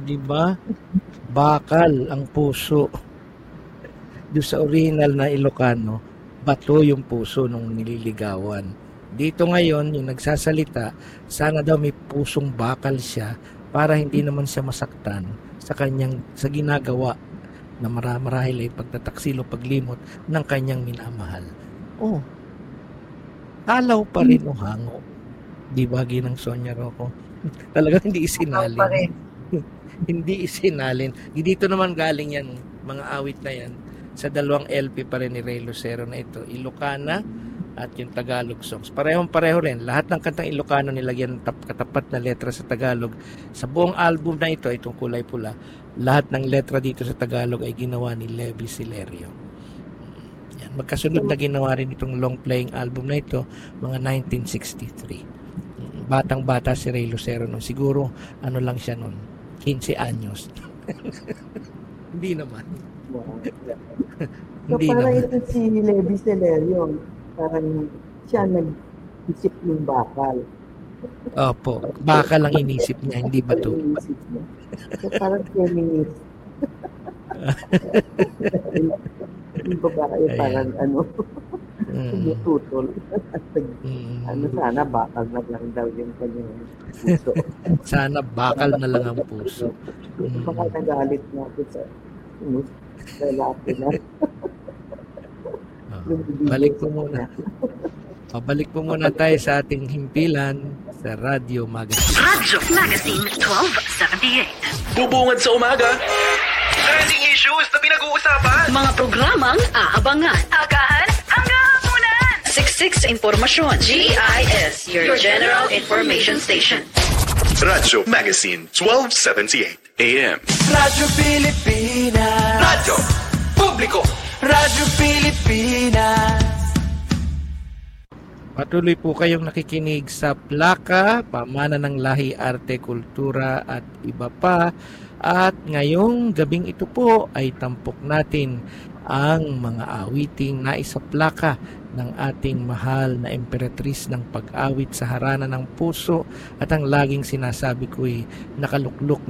Di ba? Bakal ang puso. Doon sa original na Ilocano, bato yung puso nung nililigawan. Dito ngayon, yung nagsasalita, sana daw may pusong bakal siya para hindi naman siya masaktan sa ginagawa na marahil ay pagtataksilo, paglimot ng kanyang minamahal. Oh, alaw pa rin o hango. Di ba, Ginang Sonia Rocco? Talagang hindi isinalin. Hindi isinalin. Dito naman galing yan, mga awit na yan, sa dalawang LP pa rin ni Ray Lucero na ito, Ilocana at yung Tagalog songs. Parehong-pareho rin. Lahat ng kantang Ilocano nilagyan katapat na letra sa Tagalog. Sa buong album na ito, itong Kulay Pula, lahat ng letra dito sa Tagalog ay ginawa ni Levi Silerio. Yan. Magkasunod na ginawa rin itong long-playing album na ito, mga 1963. Batang-bata si Ray Lucero nun. Siguro, ano lang siya nun, 15 anyos. Hindi naman. So, parang ito si Levi Silerio, parang siya nag-isip ng bakal. Opo, bakal ang inisip niya, hindi bato. So, parang feminist. Yung babae, parang tutol. Sana bakal na lang daw yung kanyang puso. Sana bakal na lang ang puso. Baka nagalit natin sa lalaki na. Balik po muna tayo sa ating himpilan sa Radio Magazine. Radio Magazine 1278. Bubungad sa umaga. Trending issues na pinag-uusapan. Mga programang aabangan. Agahan hanggang hapunan. Siksik sa impormasyon. GIS, your General Information Station. Radio Magazine 1278 AM. Radyo Pilipinas. Radyo Publiko. Radyo Pilipinas. Patuloy po kayong nakikinig sa Plaka, Pamana ng Lahi, Arte, Kultura at iba pa. At ngayong gabing ito po ay tampok natin ang mga awiting naisaplaka ng ating mahal na emperatris ng pag-awit sa harana ng puso at ang laging sinasabi ko'y nakaluklok